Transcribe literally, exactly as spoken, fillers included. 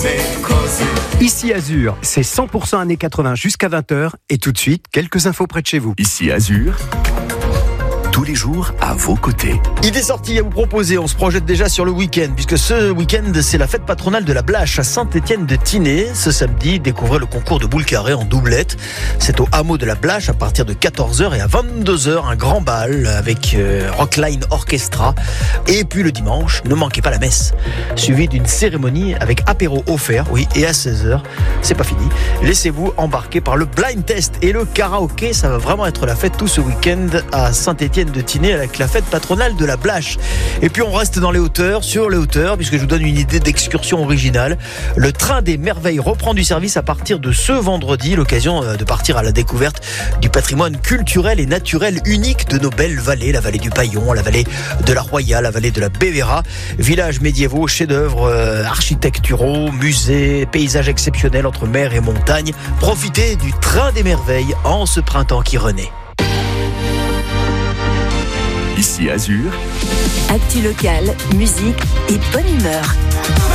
Ici Azur, c'est cent pour cent années quatre-vingts jusqu'à vingt heures et tout de suite, quelques infos près de chez vous. Ici Azur, tous les jours à vos côtés. Idée sortie à vous proposer, on se projette déjà sur le week-end, puisque ce week-end, c'est la fête patronale de la Blache à Saint-Étienne-de-Tinée. Ce samedi, découvrez le concours de boules carrées en doublette. C'est au hameau de la Blache à partir de quatorze heures et à vingt-deux heures, un grand bal avec euh, Rockline Orchestra. Et puis le dimanche, ne manquez pas la messe, suivi d'une cérémonie avec apéro offert, oui, et à seize heures, c'est pas fini. Laissez-vous embarquer par le blind test et le karaoké, ça va vraiment être la fête tout ce week-end à Saint-Étienne de Tinée avec la fête patronale de la Blache. Et puis on reste dans les hauteurs, sur les hauteurs, puisque je vous donne une idée d'excursion originale. Le train des merveilles reprend du service à partir de ce vendredi, l'occasion de partir à la découverte du patrimoine culturel et naturel unique de nos belles vallées, la vallée du Paillon, la vallée de la Roya, la vallée de la Bévéra, villages médiévaux, chefs-d'œuvre euh, architecturaux, musées, paysages exceptionnels entre mer et montagne. Profitez du train des merveilles en ce printemps qui renaît. Ici Azur, actu locale, musique et bonne humeur.